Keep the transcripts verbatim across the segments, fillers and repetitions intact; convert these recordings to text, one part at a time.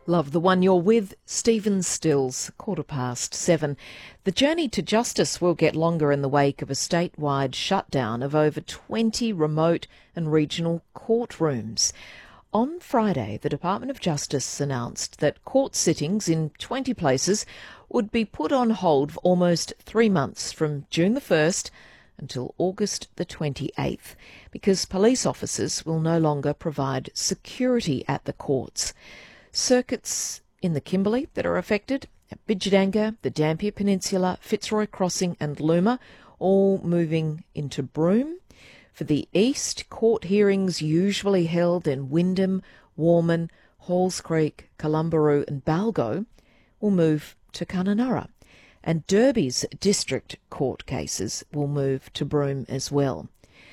Love the one you're with, Stephen Stills, quarter past seven. The journey to justice will get longer in the wake of a statewide shutdown of over twenty remote and regional courtrooms. On Friday, the Department of Justice announced that court sittings in twenty places would be put on hold for almost three months from June the first until August the twenty-eighth, because police officers will no longer provide security at the courts. Circuits in the Kimberley that are affected, Bidjidanga, the Dampier Peninsula, Fitzroy Crossing and Luma, all moving into Broome. For the east, court hearings usually held in Wyndham, Warman, Halls Creek, Kalumburu and Balgo will move to Kununurra. And Derby's district court cases will move to Broome as well.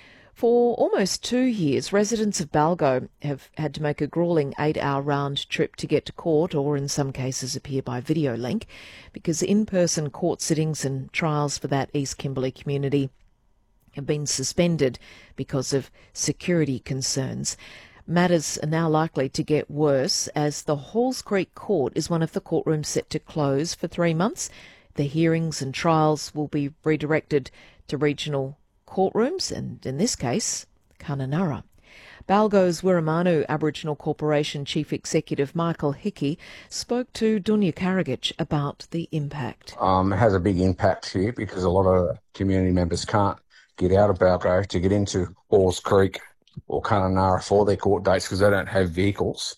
For almost two years, residents of Balgo have had to make a gruelling eight-hour round trip to get to court, or in some cases appear by video link, because in-person court sittings and trials for that East Kimberley community have been suspended because of security concerns. Matters are now likely to get worse, as the Halls Creek Court is one of the courtrooms set to close for three months. The hearings and trials will be redirected to regional courtrooms, and in this case, Kununurra. Balgo's Wirramanu Aboriginal Corporation Chief Executive Michael Hickey spoke to Dunya Karagic about the impact. Um, it has a big impact here because a lot of community members can't get out of Balgo to get into Halls Creek or Kununurra for their court dates because they don't have vehicles,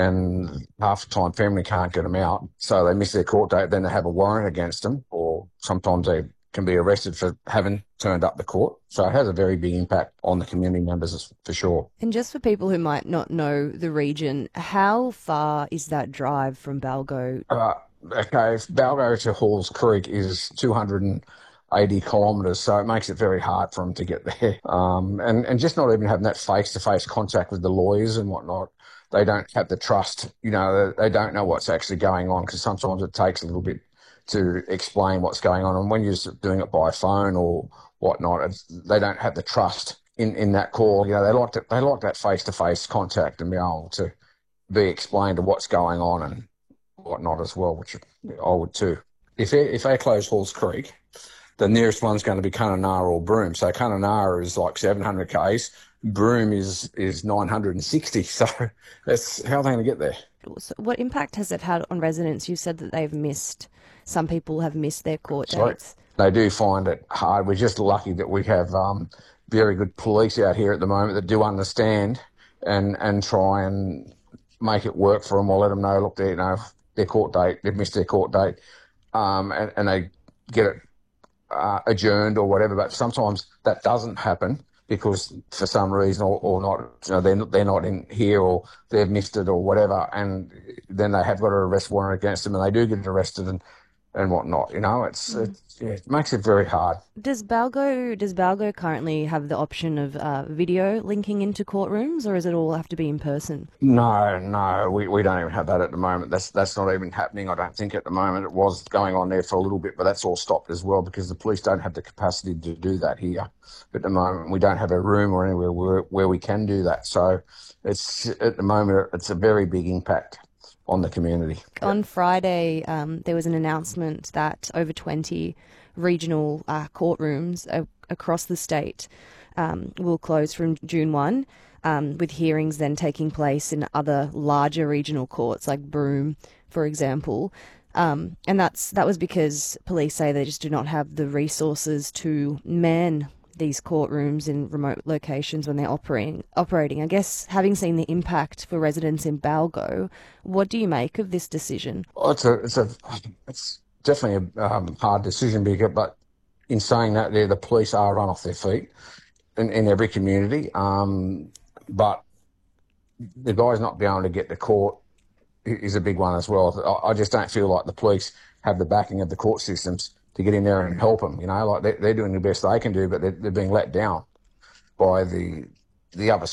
and half the time family can't get them out, so they miss their court date, then they have a warrant against them, or sometimes they can be arrested for having turned up the court. So it has a very big impact on the community members for sure. And just for people who might not know the region, how far is that drive from Balgo? Uh, okay, Balgo to Halls Creek is two hundred eighty kilometres, so it makes it very hard for them to get there. Um, and, and just not even having that face-to-face contact with the lawyers and whatnot, they don't have the trust, you know, they, they don't know what's actually going on, because sometimes it takes a little bit to explain what's going on. And when you're just doing it by phone or whatnot, it's, they don't have the trust in, in that call. You know, they like to, they like that face-to-face contact and be able to be explained to what's going on and whatnot as well, which I would too. If they, if they close Halls Creek, the nearest one's going to be Kununurra or Broome. So Kununurra is like seven hundred kays. Broome is, is nine hundred sixty. So that's how they're going to get there. So what impact has it had on residents? You said that they've missed, some people have missed their court Sorry. dates. They do find it hard. We're just lucky that we have um, very good police out here at the moment that do understand and, and try and make it work for them, or let them know, look, they, you know, their court date, they've missed their court date, um, and, and they get it uh, adjourned or whatever. But sometimes that doesn't happen because for some reason or, or not, you know, they're, they're not in here or they've missed it or whatever, and then they have got an arrest warrant against them and they do get arrested and, and whatnot. You know, it's, mm. it's yeah, it makes it very hard. Does Balgo does Balgo currently have the option of uh, video linking into courtrooms, or does it all have to be in person? No, no, we, we don't even have that at the moment. That's that's not even happening, I don't think, at the moment. It was going on there for a little bit, but that's all stopped as well because the police don't have the capacity to do that here. At the moment, we don't have a room or anywhere where, where we can do that. So it's at the moment, it's a very big impact on the community. On Friday, um, there was an announcement that over twenty regional uh, courtrooms uh, across the state um, will close from June first, um, with hearings then taking place in other larger regional courts like Broome, for example. Um, and that's that was because police say they just do not have the resources to man these courtrooms in remote locations when they're operating. Operating, I guess, having seen the impact for residents in Balgo, what do you make of this decision? Well, it's a, it's a, it's definitely a um, hard decision, because, but in saying that, there the police are run off their feet in, in every community. Um, but the guys not being able to get to court is a big one as well. I, I just don't feel like the police have the backing of the court systems to get in there and help them, you know, like they're, they're doing the best they can do, but they're, they're being let down by the the other